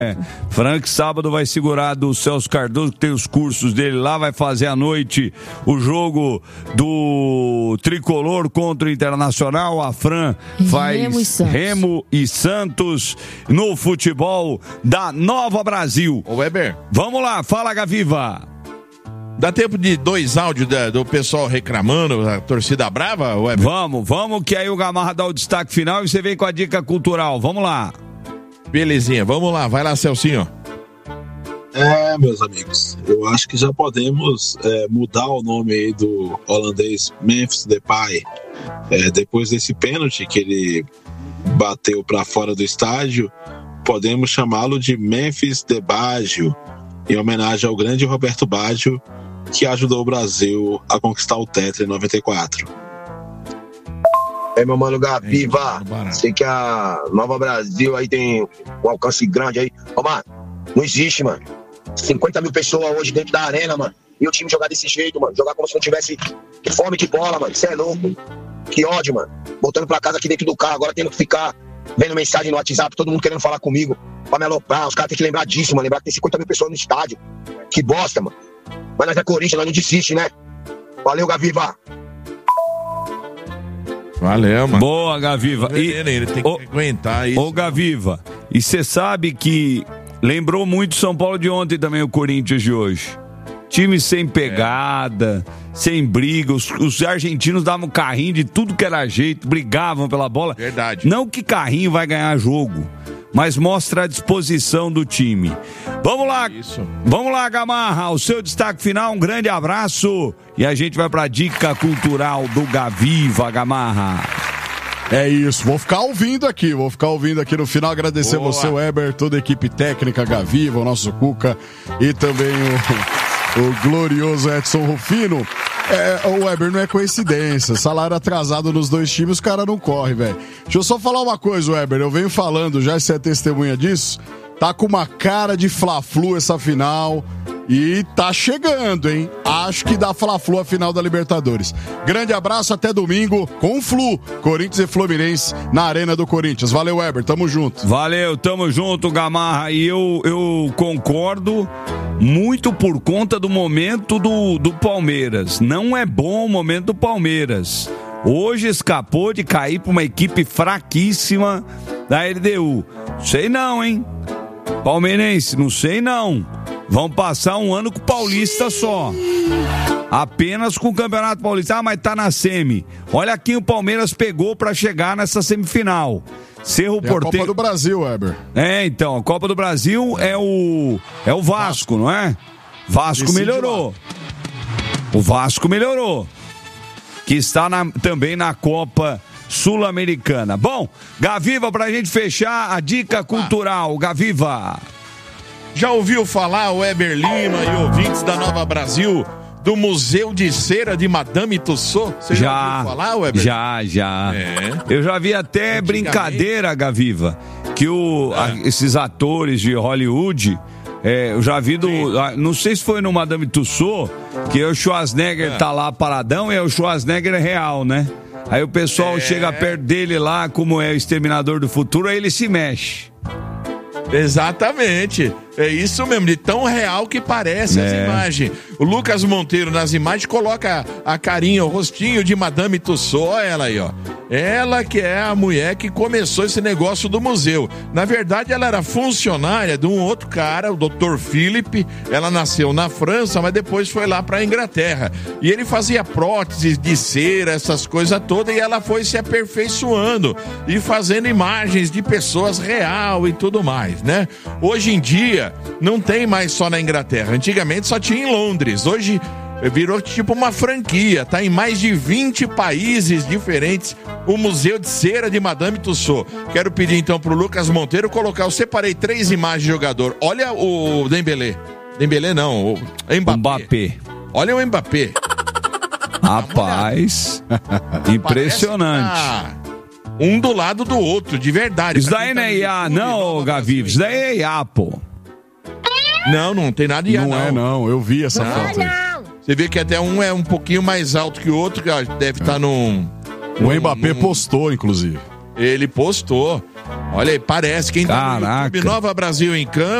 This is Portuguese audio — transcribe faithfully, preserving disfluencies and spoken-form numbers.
É, Frank sábado vai segurar do Celso Cardoso, que tem os cursos dele lá, vai fazer à noite o jogo do Tricolor contra o Internacional. A Fran faz Remo e Santos, Remo e Santos no futebol da Nova Brasil. Ô Weber, vamos lá, fala Gaviva. Dá tempo de dois áudios da, do pessoal reclamando, a torcida brava, Weber? Vamos, vamos, que aí o Gamarra dá o destaque final e você vem com a dica cultural, vamos lá. Belezinha, vamos lá, vai lá, Celcinho. É, meus amigos, eu acho que já podemos é, mudar o nome aí do holandês Memphis Depay. É, depois desse pênalti que ele bateu para fora do estádio, podemos chamá-lo de Memphis de Baggio, em homenagem ao grande Roberto Baggio, que ajudou o Brasil a conquistar o Tetra em noventa e quatro. É, meu mano Gaviva, sei que a Nova Brasil aí tem um alcance grande aí. Ô, mano, não existe, mano. cinquenta mil pessoas hoje dentro da arena, mano. E o time jogar desse jeito, mano. Jogar como se não tivesse fome de bola, mano. Isso é louco. Que ódio, mano. Voltando pra casa aqui dentro do carro, agora tendo que ficar vendo mensagem no WhatsApp, todo mundo querendo falar comigo pra me aloprar. Os caras têm que lembrar disso, mano. Lembrar que tem cinquenta mil pessoas no estádio. Que bosta, mano. Mas nós é Corinthians, nós não desiste, né? Valeu, Gaviva. Valeu, mano. Boa, Gaviva. E, ele tem que ô, aguentar isso. Ô, Gaviva, e você sabe que lembrou muito São Paulo de ontem também, o Corinthians de hoje. Time sem pegada, é. sem briga. Os, os argentinos davam carrinho de tudo que era jeito, brigavam pela bola. Verdade. Não que carrinho vai ganhar jogo, mas mostra a disposição do time. Vamos lá, Isso. vamos lá, Gamarra, o seu destaque final, um grande abraço e a gente vai pra dica cultural do Gaviva, Gamarra. É isso, vou ficar ouvindo aqui, vou ficar ouvindo aqui no final, agradecer Boa. você, Weber, toda a equipe técnica, Gaviva, o nosso Cuca e também o, o glorioso Edson Rufino. É, o Weber, não é coincidência, salário atrasado nos dois times, o cara não corre, velho. Deixa eu só falar uma coisa, Weber, eu venho falando, já você é testemunha disso, tá com uma cara de Fla-Flu essa final e tá chegando, hein? Acho que dá Fla-Flu a final da Libertadores. Grande abraço, até domingo com o Flu, Corinthians e Fluminense na Arena do Corinthians. Valeu, Weber, tamo junto. Valeu, tamo junto, Gamarra, e eu, eu concordo muito por conta do momento do, do Palmeiras. Não é bom o momento do Palmeiras. Hoje escapou de cair pra uma equipe fraquíssima da L D U. Sei não, hein? Palmeirense, não sei não. Vão passar um ano com o Paulista só. Apenas com o Campeonato Paulista. Ah, mas tá na semi. Olha quem o Palmeiras pegou pra chegar nessa semifinal. Cerro é Porteño. a Copa do Brasil, Weber. É, então, a Copa do Brasil é o é o Vasco, não é? Vasco Decide melhorou. Lá. O Vasco melhorou. Que está na, também na Copa Sul-Americana. Bom, Gaviva, pra gente fechar a dica cultural. Gaviva. Já ouviu falar, Weber Lima e ouvintes da Nova Brasil, do Museu de Cera de Madame Tussauds? Você já, já ouviu falar, Weber? Já, já. É. Eu já vi até brincadeira, Gaviva, que o, é. a, esses atores de Hollywood, é, eu já vi do... A, não sei se foi no Madame Tussauds, que o Schwarzenegger é. tá lá paradão e é o Schwarzenegger real, né? Aí o pessoal é. chega perto dele lá, como é o Exterminador do Futuro, aí ele se mexe. Exatamente, é isso mesmo, de tão real que parece é. as imagens. O Lucas Monteiro nas imagens coloca a, a carinha, o rostinho de Madame Tussauds, olha ela aí, ó. Ela que é a mulher que começou esse negócio do museu. Na verdade, ela era funcionária de um outro cara, o doutor Philippe. Ela nasceu na França, mas depois foi lá pra Inglaterra. E ele fazia próteses de cera, essas coisas todas, e ela foi se aperfeiçoando e fazendo imagens de pessoas real e tudo mais, né? Hoje em dia, não tem mais só na Inglaterra. Antigamente só tinha em Londres. Hoje virou tipo uma franquia, tá em mais de vinte países diferentes o Museu de Cera de Madame Tussauds. Quero pedir então pro Lucas Monteiro colocar, eu separei três imagens de jogador. Olha o Dembélé. Dembélé não, o Mbappé. Mbappé. Olha o Mbappé. Rapaz, impressionante. Um do lado do outro, de verdade. Isso daí não é I A, não, Gaviva. Isso daí é I A, pô. Não, não tem nada de I A, não. Não é, não. Eu vi essa não, foto. Não. Você vê que até um é um pouquinho mais alto que o outro, que deve estar tá num... O Mbappé num... postou, inclusive. Ele postou. Olha aí, parece. Quem tá no YouTube, Nova Brasil em Campo.